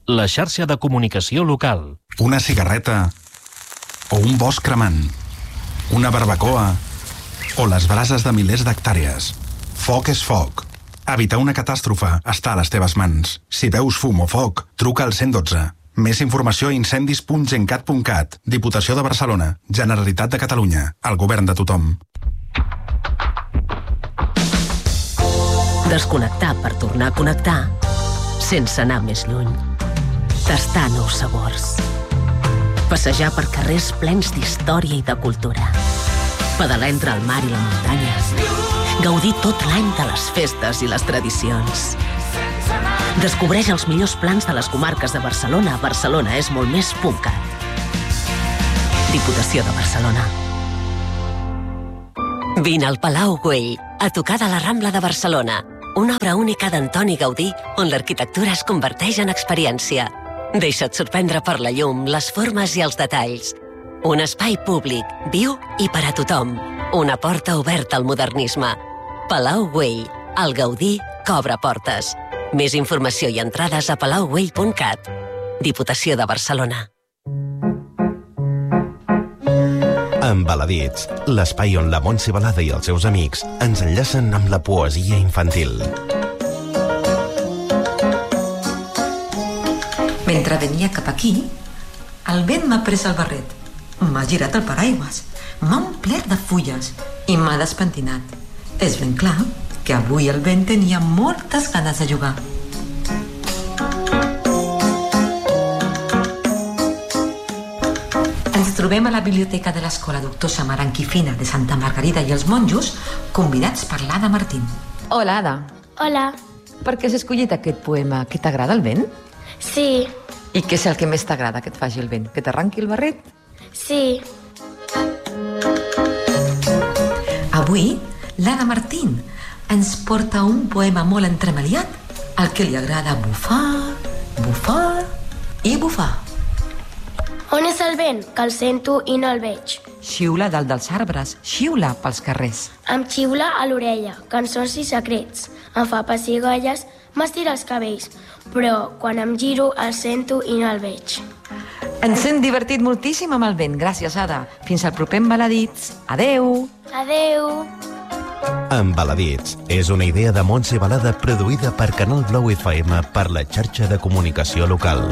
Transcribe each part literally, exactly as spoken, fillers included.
la xarxa de comunicació local. Una cigarreta o un bosc cremant, una barbacoa o les brases de milers d'hectàrees. Foc és foc. Evitar una catàstrofe està a les teves mans. Si veus fum o foc, truca al cent i dotze. Més informació a incendis punt gencat punt cat. Diputació de Barcelona. Generalitat de Catalunya. El govern de tothom. Desconnectar per tornar a connectar sense anar més lluny. Tastar nous sabors. Passejar per carrers plens d'història i de cultura. Pedalar entre el mar i la muntanya. Gaudir tot l'any de les festes i les tradicions. Descobreix els millors plans de les comarques de Barcelona a Barcelona és molt més punt cat. Diputació de Barcelona. Vine al Palau Güell, a tocar de la Rambla de Barcelona. Una obra única d'Antoni Gaudí on l'arquitectura es converteix en experiència. Deixa't sorprendre per la llum, les formes i els detalls. Un espai públic, viu i per a tothom. Una porta oberta al modernisme. Palau Güell, el Gaudí que obre portes. Més informació i entrades a palau güell punt cat. Diputació de Barcelona. Embaladits, l'espai on la Montse Balada i els seus amics ens enllacen amb la poesia infantil. Mentre venia cap aquí, el vent m'ha pres el barret, m'ha girat el paraigües, m'ha omplert de fulles i m'ha despentinat. És ben clar que avui el vent tenia moltes ganes de jugar. Ens trobem a la biblioteca de l'Escola Doctor Samaranquifina de Santa Margarida i els monjos, convidats per l'Ada Martín. Hola, Ada. Hola. Per què has escollit aquest poema? Que t'agrada el vent? Sí. I què és el que més t'agrada que et faci el vent? Que t'arranqui el barret? Sí. Avui, l'Ada Martín ens porta un poema molt entremaliat al que li agrada bufar, bufar i bufar. On és el vent? Que el sento i no el veig. Xiula dalt dels arbres, xiula pels carrers. Em xiula a l'orella, cançons i secrets. Em fa pessigolles, m'estira els cabells. Però quan em giro el sento i no el veig. Ens hem divertit moltíssim amb el vent. Gràcies, Ada. Fins al proper Embaladits. Adeu. Adeu. Embaladits és una idea de Montse Balada produïda per Canal Blau F M per la xarxa de comunicació local.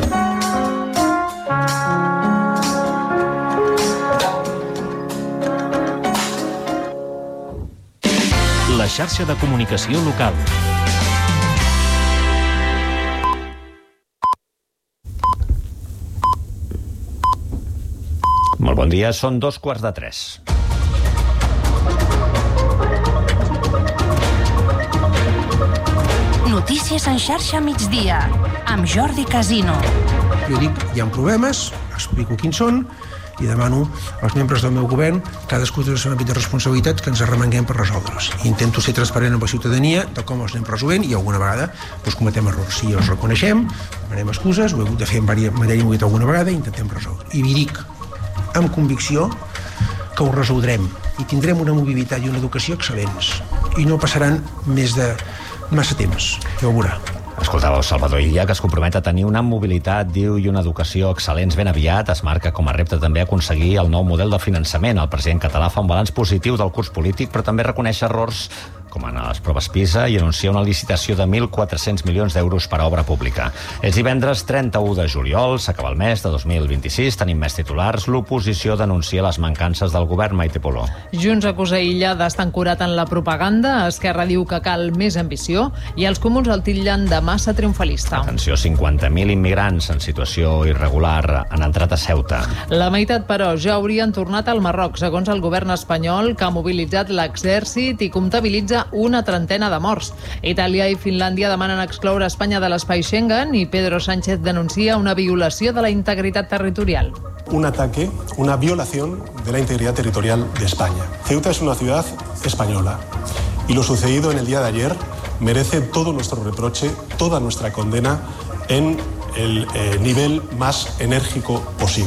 La xarxa de comunicació local. Molt bon dia, són dos quarts de tres. Notícies en xarxa migdia, amb Jordi Casino. Jo dic, hi ha problemes, explico quins són, i demano als membres del meu govern, cadascú té el seu àmbit de responsabilitat, que ens arremanguem per resoldre'ls. I intento ser transparent amb la ciutadania de com els anem resolent, i alguna vegada doncs, cometem errors. Si els reconeixem, demanem excuses, ho he hagut de fer en matèria moguda alguna vegada, i intentem resoldre. I vi dic, amb convicció, que ho resoldrem, i tindrem una mobilitat i una educació excel·lents, i no passaran més de massa temps, ja ho veurà. Escolteu, Salvador Illa, que es compromet a tenir una mobilitat, diu, i una educació excel·lents ben aviat, es marca com a repte també aconseguir el nou model de finançament. El president català fa un balanç positiu del curs polític, però també reconeix errors com en les proves PISA, i anuncia una licitació de mil quatre-cents milions d'euros per a obra pública. És divendres trenta-u de juliol, s'acaba el mes de dos mil vint-i-sis, tenim més titulars. L'oposició denuncia les mancances del govern. Maite Polo. Junts acusa Illa d'estar ancorat en la propaganda, Esquerra diu que cal més ambició i els comuns el titllen de massa triomfalista. Atenció, cinquanta mil immigrants en situació irregular han entrat a Ceuta. La meitat, però, ja haurien tornat al Marroc, segons el govern espanyol, que ha mobilitzat l'exèrcit i comptabilitza una trentena de morts. Itàlia i Finlàndia demanen excloure Espanya de l'espai Schengen i Pedro Sánchez denuncia una violació de la integritat territorial. Un ataque, una violación de la integridad territorial de España. Ceuta es una ciudad española y lo sucedido en el día de ayer merece todo nuestro reproche, toda nuestra condena en el eh, nivel más enérgico posible.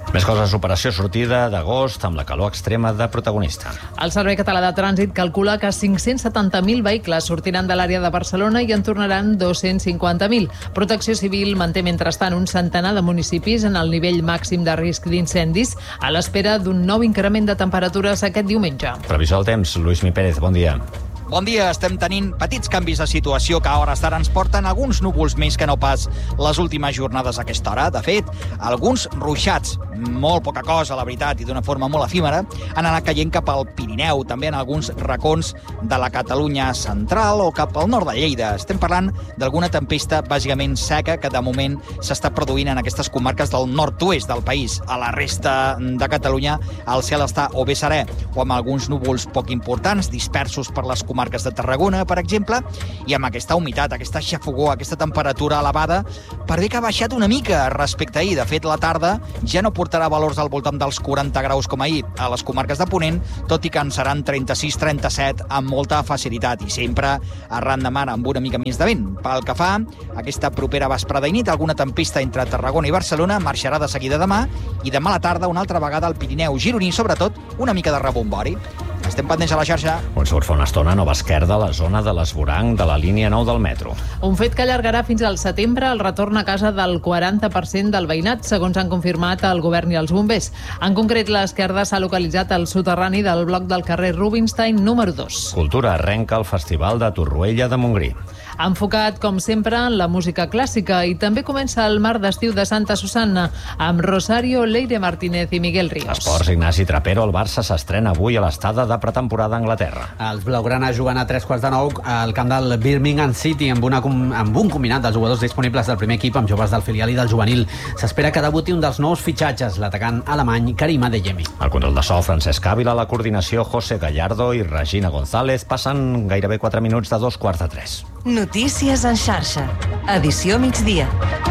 Més coses, operació sortida d'agost amb la calor extrema de protagonista. El Servei Català de Trànsit calcula que cinc-cents setanta mil vehicles sortiran de l'àrea de Barcelona i en tornaran dos-cents cinquanta mil. Protecció Civil manté mentrestant un centenar de municipis en el nivell màxim de risc d'incendis a l'espera d'un nou increment de temperatures aquest diumenge. Previsió del temps, Lluís Mi Pérez, bon dia. Bon dia, estem tenint petits canvis de situació que a hores d'ara ens porten alguns núvols més que no pas les últimes jornades a aquesta hora. De fet, alguns ruixats, molt poca cosa, la veritat, i d'una forma molt efímera, han anat caient cap al Pirineu, també en alguns racons de la Catalunya central o cap al nord de Lleida. Estem parlant d'alguna tempesta bàsicament seca que de moment s'està produint en aquestes comarques del nord-oest del país. A la resta de Catalunya el cel està o bé serè o amb alguns núvols poc importants, dispersos per les comarques comarques de Tarragona, per exemple, i amb aquesta humitat, aquesta xafogor, aquesta temperatura elevada, per bé que ha baixat una mica respecte a ahir. De fet, la tarda ja no portarà valors al voltant dels quaranta graus com ahir a les comarques de Ponent, tot i que en seran trenta-sis trenta-set amb molta facilitat, i sempre arran de mar amb una mica més de vent. Pel que fa a aquesta propera vesprada i nit, alguna tempesta entre Tarragona i Barcelona marxarà de seguida demà, i demà a la tarda una altra vegada al Pirineu gironí, sobretot una mica de rebombori. Estem pendents a la xarxa. On surt fa una estona, nova esquerda, a la zona de l'Esvoranc de la línia nou del metro. Un fet que allargarà fins al setembre el retorn a casa del quaranta per cent del veïnat, segons han confirmat el govern i els bombers. En concret, l'esquerda s'ha localitzat al soterrani del bloc del carrer Rubinstein número dos. Cultura arrenca el Festival de Torroella de Montgrí. Enfocat, com sempre, en la música clàssica, i també comença el mar d'estiu de Santa Susanna, amb Rosario, Leire Martínez i Miguel Ríos. Esports, Ignasi Trapero. El Barça s'estrena avui a l'estada de pretemporada a Anglaterra. Els blaugrana juguen a tres quarts de nou al camp del Birmingham City amb, una, amb un combinat dels jugadors disponibles del primer equip amb joves del filial i del juvenil. S'espera que debuti un dels nous fitxatges, l'atacant alemany Karim Adeyemi. El control de so, Francesc Ávila, la coordinació, José Gallardo i Regina González. Passen gairebé quatre minuts de dos quarts de tres. Notícies en xarxa. Edició migdia.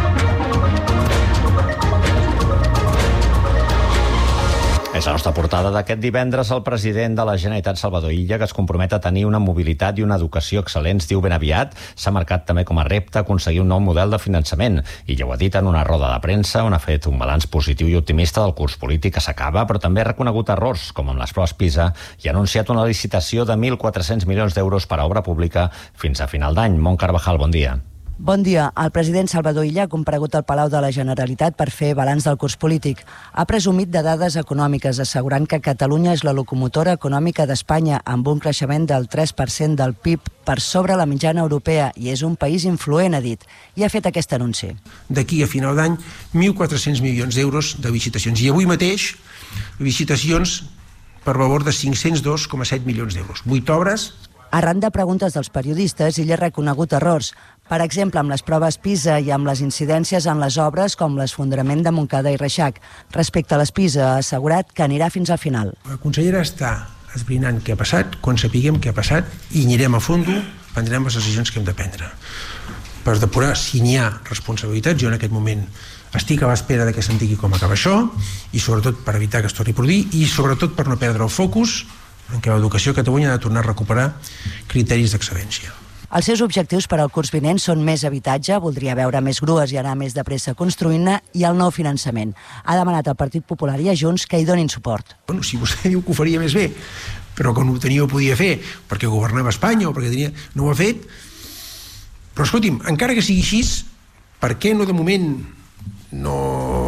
És la nostra portada d'aquest divendres. El president de la Generalitat, Salvador Illa, que es compromet a tenir una mobilitat i una educació excel·lents, diu ben aviat. S'ha marcat també com a repte aconseguir un nou model de finançament. Illa ho ha dit en una roda de premsa on ha fet un balanç positiu i optimista del curs polític que s'acaba, però també ha reconegut errors, com amb les proves PISA, i ha anunciat una licitació de mil quatre-cents milions d'euros per a obra pública fins a final d'any. Mont Carvajal, bon dia. Bon dia. El president Salvador Illa ha comparegut al Palau de la Generalitat per fer balanç del curs polític. Ha presumit de dades econòmiques, assegurant que Catalunya és la locomotora econòmica d'Espanya, amb un creixement del tres per cent del P I B per sobre la mitjana europea, i és un país influent, ha dit, i ha fet aquest anunci. D'aquí a final d'any, mil quatre-cents milions d'euros de licitacions. I avui mateix, licitacions per valor de cinc-cents dos coma set milions d'euros. Vuit obres. Arran de preguntes dels periodistes, ell ha reconegut errors. Per exemple, amb les proves PISA i amb les incidències en les obres com l'esfondrament de Montcada i Reixac. Respecte a les PISA, ha assegurat que anirà fins al final. La consellera està esbrinant què ha passat, quan sapiguem què ha passat, i anirem a fondo, prendrem les decisions que hem de prendre. Per depurar si n'hi ha responsabilitats, jo en aquest moment estic a l'espera de que se'm digui com acaba això, i sobretot per evitar que es torni a produir, i sobretot per no perdre el focus en què l'educació a Catalunya ha de tornar a recuperar criteris d'excel·lència. Els seus objectius per al curs vinent són més habitatge, voldria veure més grues i anar més de pressa construint-ne, i el nou finançament. Ha demanat al Partit Popular i a Junts que hi donin suport. Bueno, si vostè diu que ho faria més bé, però que no ho tenia ho podia fer, perquè governava Espanya o perquè tenia... no ho ha fet. Però escolti'm, encara que sigui així, per què no de moment no...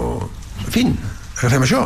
En fi, agafem això.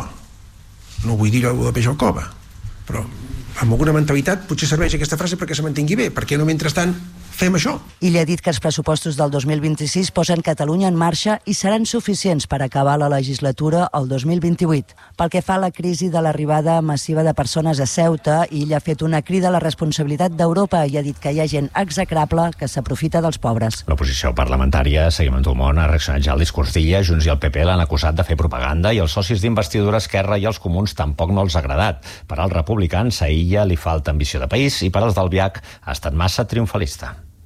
No vull dir alguna de peix al cova, però amb alguna mentalitat potser serveix aquesta frase perquè se mantingui bé. Per què no, mentrestant, fem això? I li ha dit que els pressupostos del dos mil vint-i-sis posen Catalunya en marxa i seran suficients per acabar la legislatura el dos mil vint-i-vuit. Pel que fa a la crisi de l'arribada massiva de persones a Ceuta, ell ha fet una crida a la responsabilitat d'Europa i ha dit que hi ha gent execrable que s'aprofita dels pobres. L'oposició parlamentària, Seguiment del Món, ha reaccionat ja al discurs d'Illa. Junts i el P P l'han acusat de fer propaganda i els socis d'investidura Esquerra i els comuns tampoc no els ha agradat. Per als republicans, a Illa li falta ambició de país i per als d'Albiach ha estat massa triomfalista.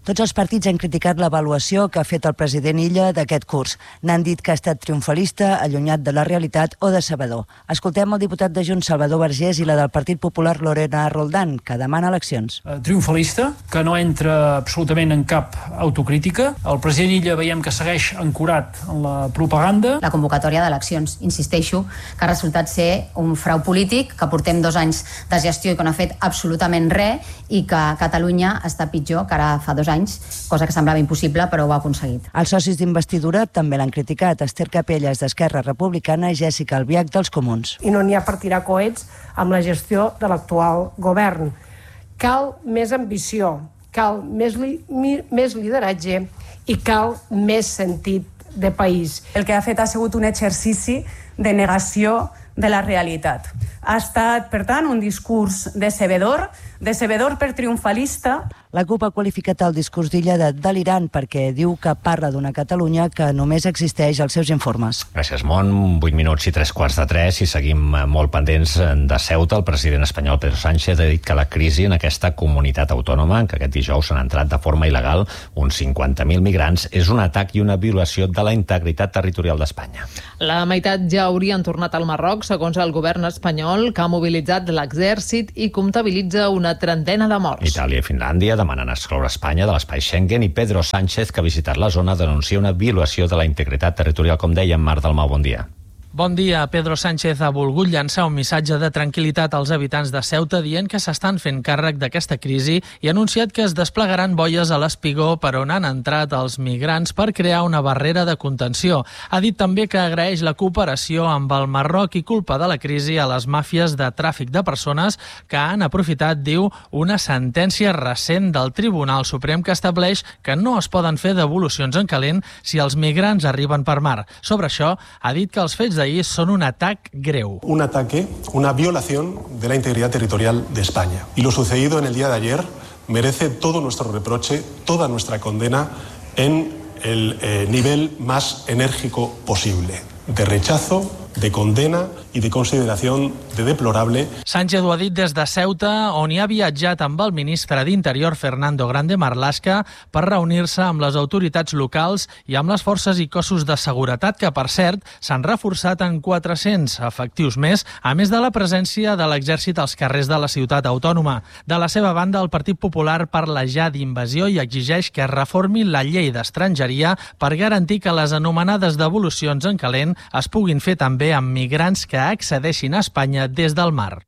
Tots els partits han criticat l'avaluació que ha fet el president Illa d'aquest curs. N'han dit que ha estat triomfalista, allunyat de la realitat o decebedor. Escoltem el diputat de Junts, Salvador Vergés, i la del Partit Popular, Lorena Roldán, que demana eleccions. Triomfalista, que no entra absolutament en cap autocrítica. El president Illa veiem que segueix ancorat en la propaganda. La convocatòria d'eleccions, insisteixo, que ha resultat ser un frau polític, que portem dos anys de gestió i que no ha fet absolutament res i que Catalunya està pitjor que ara fa dos anys, cosa que semblava impossible, però ho ha aconseguit. Els socis d'investidura també l'han criticat. Esther Capelles, d'Esquerra Republicana, i Jèssica Albiach, dels Comuns. I no n'hi ha per tirar coets amb la gestió de l'actual govern. Cal més ambició, cal més, li, més lideratge i cal més sentit de país. El que ha fet ha sigut un exercici de negació de la realitat. Ha estat, per tant, un discurs decebedor, decebedor per triomfalista. La CUP ha qualificat el discurs d'Illa de delirant perquè diu que parla d'una Catalunya que només existeix als seus informes. Gràcies, Mont. vuit minuts i tres quarts de tres i seguim molt pendents de Ceuta. El president espanyol Pedro Sánchez ha dit que la crisi en aquesta comunitat autònoma, en què aquest dijous s'han entrat de forma il·legal uns cinquanta mil migrants, és un atac i una violació de la integritat territorial d'Espanya. La meitat ja haurien tornat al Marroc, segons el govern espanyol, que ha mobilitzat l'exèrcit i comptabilitza una trentena de morts. Itàlia i Finlàndia demanen excloure Espanya de l'espai Schengen i Pedro Sánchez, que ha visitat la zona, denuncia una violació de la integritat territorial, com deia Marc Dalmau. Bon dia. Bon dia. Pedro Sánchez ha volgut llançar un missatge de tranquil·litat als habitants de Ceuta, dient que s'estan fent càrrec d'aquesta crisi i ha anunciat que es desplegaran boies a l'Espigó per on han entrat els migrants per crear una barrera de contenció. Ha dit també que agraeix la cooperació amb el Marroc i culpa de la crisi a les màfies de tràfic de persones que han aprofitat, diu, una sentència recent del Tribunal Suprem que estableix que no es poden fer devolucions en calent si els migrants arriben per mar. Sobre això, ha dit que els fets d'ahir son un atac greu. Un ataque, una violación de la integridad territorial de España. Y lo sucedido en el día de ayer merece todo nuestro reproche, toda nuestra condena en el eh, nivel más enérgico posible, de rechazo, de condena i de consideració de deplorable. Sánchez ho ha dit des de Ceuta, on hi ha viatjat amb el ministre d'Interior, Fernando Grande Marlaska, per reunir-se amb les autoritats locals i amb les forces i cossos de seguretat, que, per cert, s'han reforçat en quatre-cents efectius més, a més de la presència de l'exèrcit als carrers de la ciutat autònoma. De la seva banda, el Partit Popular parla ja d'invasió i exigeix que es reformi la llei d'estrangeria per garantir que les anomenades devolucions en calent es puguin fer també amb migrants que accedeixin a Espanya des del mar.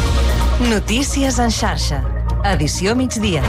Notícies en xarxa. Edició migdia.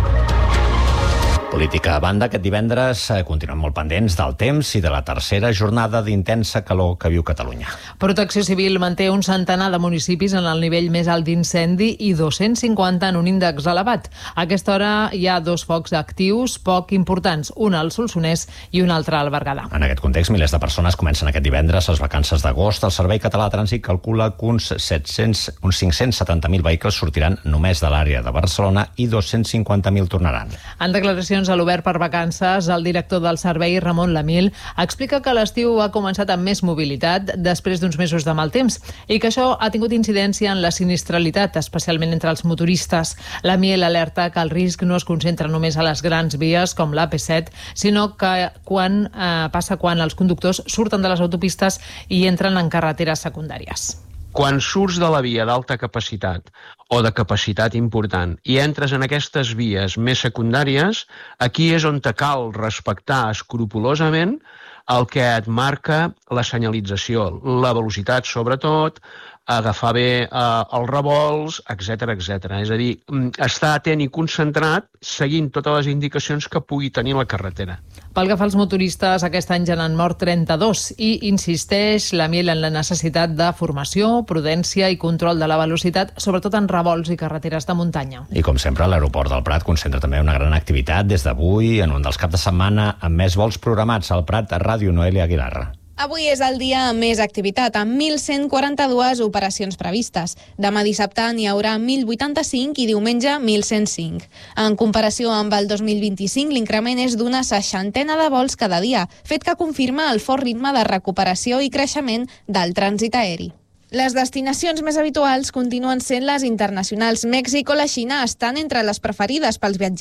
Política a banda, aquest divendres continuem molt pendents del temps i de la tercera jornada d'intensa calor que viu Catalunya. Protecció Civil manté un centenar de municipis en el nivell més alt d'incendi i dos-cents cinquanta en un índex elevat. A aquesta hora hi ha dos focs actius poc importants, un al Solsonès i un altre al Berguedà. En aquest context, milers de persones comencen aquest divendres les vacances d'agost. El Servei Català de Trànsit calcula que uns, set-cents, uns cinc-cents setanta mil vehicles sortiran només de l'àrea de Barcelona i dos-cents cinquanta mil tornaran. En declaracions a l'Obert per Vacances, el director del servei, Ramon Lamil, explica que l'estiu ha començat amb més mobilitat després d'uns mesos de mal temps i que això ha tingut incidència en la sinistralitat, especialment entre els motoristes. Lamil alerta que el risc no es concentra només a les grans vies com l'A P set, sinó que quan eh, passa quan els conductors surten de les autopistes i entren en carreteres secundàries. Quan surts de la via d'alta capacitat o de capacitat important i entres en aquestes vies més secundàries, aquí és on te cal respectar escrupolosament el que et marca la senyalització, la velocitat sobretot, agafar bé eh, els revolts, etcètera, etcètera. És a dir, estar atent i concentrat seguint totes les indicacions que pugui tenir la carretera. Pel que fa als motoristes, aquest any ja n'han mort trenta-dos i insisteix Lamil en la necessitat de formació, prudència i control de la velocitat, sobretot en revolts i carreteres de muntanya. I com sempre, l'aeroport del Prat concentra també una gran activitat des d'avui en un dels caps de setmana amb més vols programats al Prat a Ràdio Noelia Aguilar. Avui és el dia amb més activitat, amb mil cent quaranta-dues operacions previstes. Demà dissabte n'hi haurà mil vuitanta-cinc i diumenge mil cent cinc. En comparació amb el dos mil vint-i-cinc, l'increment és d'una seixantena de vols cada dia, fet que confirma el fort ritme de recuperació i creixement del trànsit aeri. Les destinacions més habituals continuen sent les internacionals. Mèxic o la Xina estan entre les preferides pels viatgers.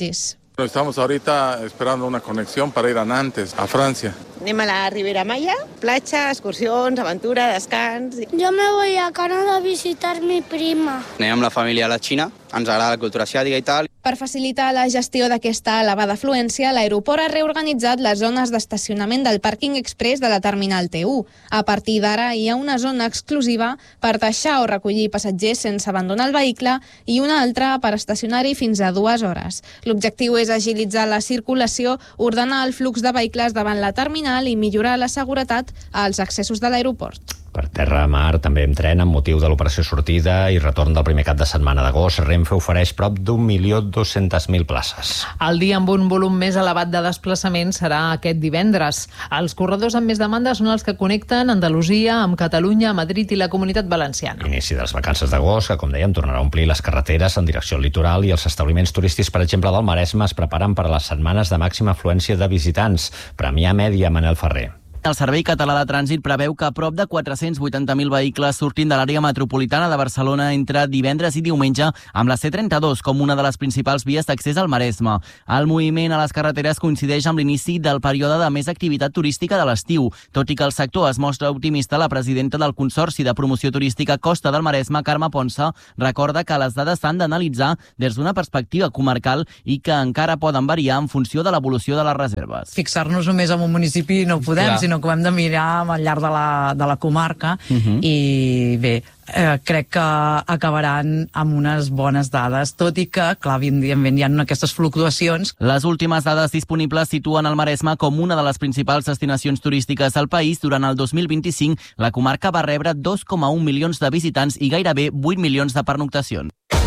Estamos ahorita esperando una conexión para ir a Nantes, a Francia. Anem a la Ribera Maya, platja, excursions, aventura, descans... Yo me voy a Canadá a visitar mi prima. Anem amb la família a la Xina, ens agrada la cultura asiàtica i tal. Per facilitar la gestió d'aquesta elevada afluència, l'aeroport ha reorganitzat les zones d'estacionament del pàrquing express de la Terminal T u. A partir d'ara hi ha una zona exclusiva per deixar o recollir passatgers sense abandonar el vehicle i una altra per estacionar-hi fins a dues hores. L'objectiu és agilitzar la circulació, ordenar el flux de vehicles davant la terminal i millorar la seguretat als accessos de l'aeroport. Per terra, mar, també amb tren, amb motiu de l'operació sortida i retorn del primer cap de setmana d'agost, Renfe ofereix prop d'un milió dos-cents mil places. El dia amb un volum més elevat de desplaçament serà aquest divendres. Els corredors amb més demanda són els que connecten Andalusia amb Catalunya, Madrid i la Comunitat Valenciana. Inici de les vacances d'agost, que, com dèiem, tornarà a omplir les carreteres en direcció al litoral i els establiments turístics, per exemple, del Maresme, es preparen per a les setmanes de màxima afluència de visitants. Premià Mèdia, Manel Ferrer. El Servei Català de Trànsit preveu que prop de quatre-cents vuitanta mil vehicles surtin de l'àrea metropolitana de Barcelona entre divendres i diumenge amb la C trenta-dos com una de les principals vies d'accés al Maresme. El moviment a les carreteres coincideix amb l'inici del període de més activitat turística de l'estiu. Tot i que el sector es mostra optimista, la presidenta del Consorci de Promoció Turística Costa del Maresme, Carme Ponsa, recorda que les dades s'han d'analitzar des d'una perspectiva comarcal i que encara poden variar en funció de l'evolució de les reserves. Fixar-nos només en un municipi no podem, Clar. sinó que ho hem de mirar al llarg de la, de la comarca uh -huh. i bé, eh, crec que acabaran amb unes bones dades, tot i que, clar, evidentment hi ha aquestes fluctuacions. Les últimes dades disponibles situen el Maresme com una de les principals destinacions turístiques del país. Durant el dos mil vint-i-cinc, la comarca va rebre dos coma un milions de visitants i gairebé vuit milions de pernoctacions.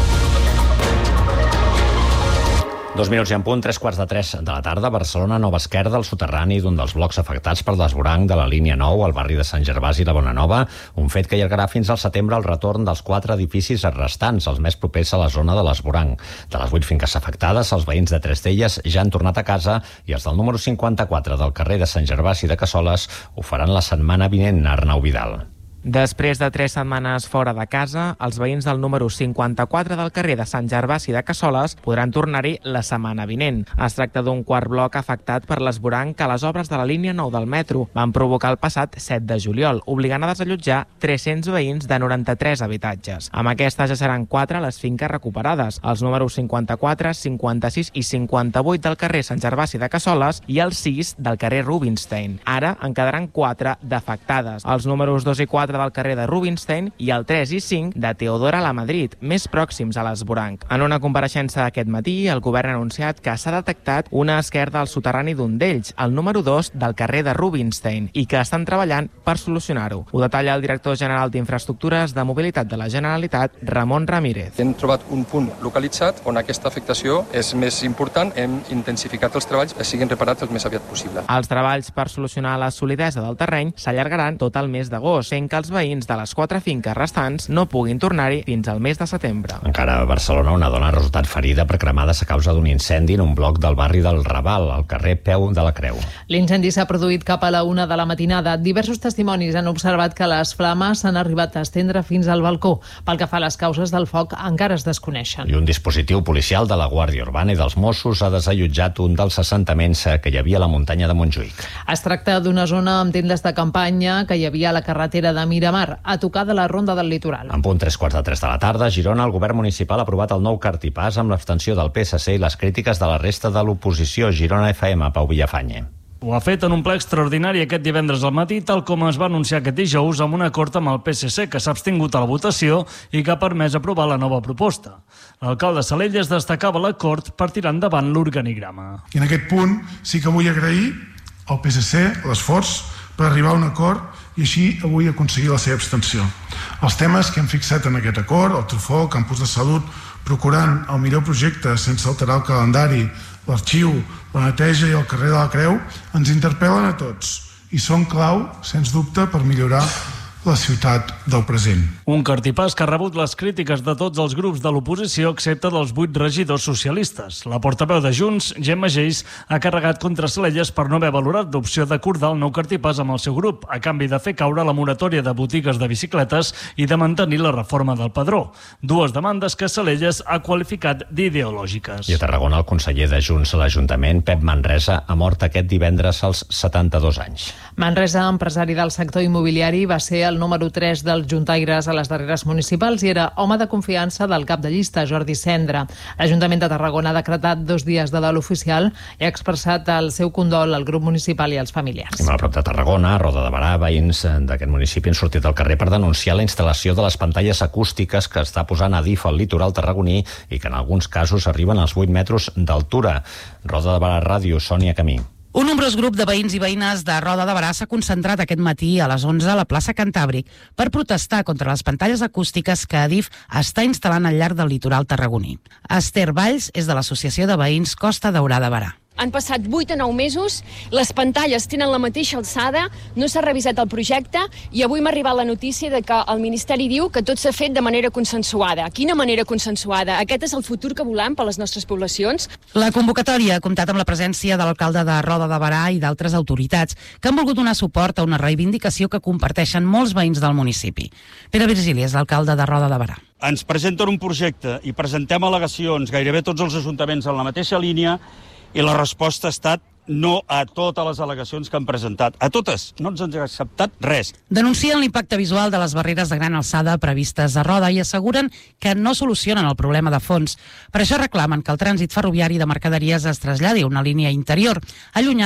Dos minuts i en punt, tres quarts de tres de la tarda, Barcelona, Nova Esquerda, el soterrani d'un dels blocs afectats per l'esvoranc de la línia nou al barri de Sant Gervasi i la Bonanova, un fet que allargarà fins al setembre el retorn dels quatre edificis restants, els més propers a la zona de l'esvoranc. De les vuit finques afectades, els veïns de tres d'elles ja han tornat a casa i els del número cinquanta-quatre del carrer de Sant Gervasi de Cassoles ho faran la setmana vinent, Arnau Vidal. Després de tres setmanes fora de casa, els veïns del número cinquanta-quatre del carrer de Sant Gervasi de Cassoles podran tornar-hi la setmana vinent. Es tracta d'un quart bloc afectat per l'esvoranc que les obres de la línia nou del metro van provocar el passat set de juliol, obligant a desallotjar tres-cents veïns de noranta-tres habitatges. Amb aquestes ja seran quatre les finques recuperades, els números cinquanta-quatre, cinquanta-sis i cinquanta-vuit del carrer Sant Gervasi de Cassoles i el sis del carrer Rubinstein. Ara en quedaran quatre d'afectades, els números dos i quatre del carrer de Rubinstein i el tres i cinc de Teodora la Madrid, més pròxims a l'esvoranc. En una compareixença aquest matí, el govern ha anunciat que s'ha detectat una esquerda al soterrani d'un d'ells, el número dos del carrer de Rubinstein, i que estan treballant per solucionar-ho. Ho detalla el director general d'Infraestructures de Mobilitat de la Generalitat, Ramon Ramírez. Hem trobat un punt localitzat on aquesta afectació és més important. Hem intensificat els treballs que siguin reparats el més aviat possible. Els treballs per solucionar la solidesa del terreny s'allargaran tot el mes d'agost, fent que els veïns de les quatre finques restants no puguin tornar-hi fins al mes de setembre. Encara a Barcelona, una dona ha resultat ferida per cremades a causa d'un incendi en un bloc del barri del Raval, al carrer Peu de la Creu. L'incendi s'ha produït cap a la una de la matinada. Diversos testimonis han observat que les flames s'han arribat a estendre fins al balcó. Pel que fa a les causes del foc, encara es desconeixen. I un dispositiu policial de la Guàrdia Urbana i dels Mossos ha desallotjat un dels assentaments que hi havia a la muntanya de Montjuïc. Es tracta d'una zona amb tendes de campanya que hi havia a la carretera de Miramar, a tocar de la Ronda del Litoral. En punt tres quarts de tres de la tarda, a Girona, el govern municipal ha aprovat el nou cartipàs amb l'abstenció del P S C i les crítiques de la resta de l'oposició. Girona F M, Pau Villafañe. Ho ha fet en un ple extraordinari aquest divendres al matí, tal com es va anunciar aquest dijous amb un acord amb el P S C, que s'ha abstingut a la votació i que ha permès aprovar la nova proposta. L'alcalde Salelles destacava l'acord per tirar endavant l'organigrama. I en aquest punt sí que vull agrair al P S C l'esforç per arribar a un acord i així avui aconseguir la seva abstenció. Els temes que hem fixat en aquest acord, el trufó, campus de salut, procurant el millor projecte sense alterar el calendari, l'arxiu, la neteja i el carrer de la Creu, ens interpel·len a tots i són clau, sens dubte, per millorar la ciutat del present. Un cartipàs que ha rebut les crítiques de tots els grups de l'oposició excepte dels vuit regidors socialistes. La portaveu de Junts, Gemma Geis, ha carregat contra Salelles per no haver valorat l'opció d'acordar el nou cartipàs amb el seu grup, a canvi de fer caure la moratòria de botigues de bicicletes i de mantenir la reforma del padró. Dues demandes que Salelles ha qualificat d'ideològiques. I a Tarragona, el conseller de Junts a l'Ajuntament, Pep Manresa, ha mort aquest divendres als setanta-dos anys. Manresa, empresari del sector immobiliari, va ser el número tres dels juntaires a les darreres municipals i era home de confiança del cap de llista, Jordi Cendra. L'Ajuntament de Tarragona ha decretat dos dies de dol oficial i ha expressat el seu condol al grup municipal i als familiars. I molt a prop de Tarragona, a Roda de Barà, veïns d'aquest municipi han sortit al carrer per denunciar la instal·lació de les pantalles acústiques que està posant Adif al litoral tarragoní i que en alguns casos arriben als vuit metres d'altura. Roda de Barà Ràdio, Sònia Camí. Un nombrós grup de veïns i veïnes de Roda de Barà s'ha concentrat aquest matí a les onze a la plaça Cantàbric per protestar contra les pantalles acústiques que Adif està instal·lant al llarg del litoral tarragoní. Esther Valls és de l'Associació de Veïns Costa Daurada Barà. Han passat vuit a nou mesos, les pantalles tenen la mateixa alçada, no s'ha revisat el projecte i avui m'ha arribat la notícia de que el Ministeri diu que tot s'ha fet de manera consensuada. Quina manera consensuada? Aquest és el futur que volem per a les nostres poblacions? La convocatòria ha comptat amb la presència de l'alcalde de Roda de Barà i d'altres autoritats que han volgut donar suport a una reivindicació que comparteixen molts veïns del municipi. Pere Virgili és l'alcalde de Roda de Barà. Ens presenten un projecte i presentem al·legacions, gairebé tots els ajuntaments en la mateixa línia, i la resposta ha estat no a totes les al·legacions que han presentat. A totes. No ens han acceptat res. Denuncien l'impacte visual de les barreres de gran alçada previstes a Roda i asseguren que no solucionen el problema de fons. Per això reclamen que el trànsit ferroviari de mercaderies es traslladi a una línia interior, allunyant